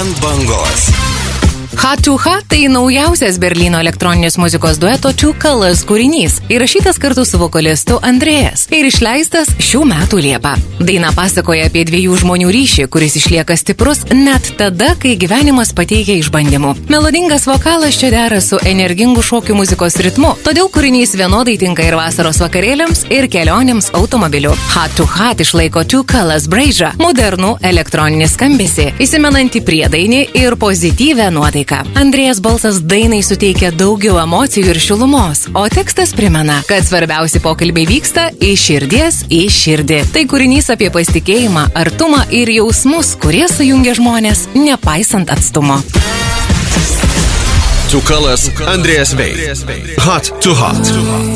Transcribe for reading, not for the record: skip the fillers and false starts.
Ant bangos. Hot to Hot tai naujausias Berlyno elektroninės muzikos dueto Two Colors kūrinys, įrašytas kartu su vokalistu Andrejas ir išleistas šių metų Liepą. Daina pasakoja apie dviejų žmonių ryšį, kuris išlieka stiprus net tada, kai gyvenimas pateikia išbandymų. Melodingas vokalas čia dera su energingu šokių muzikos ritmu, todėl kūrinys vienodai tinka ir vasaros vakarėliams, ir kelionėms automobiliu. Hot to Hot išlaiko Two Colors braižą, modernų elektroninį skambesį, įsimenantį priedainį ir pozityvę nuotaiką. Andrejas balsas dainai suteikia daugiau emocijų ir šilumos, o tekstas primena, kad svarbiausi pokalbiai vyksta iš širdies į širdį. Tai kūrinys apie pasitikėjimą, artumą ir jausmus, kurie sujungia žmonės, nepaisant atstumo. Two Colors, Andrejas Veit. Hot to Hot.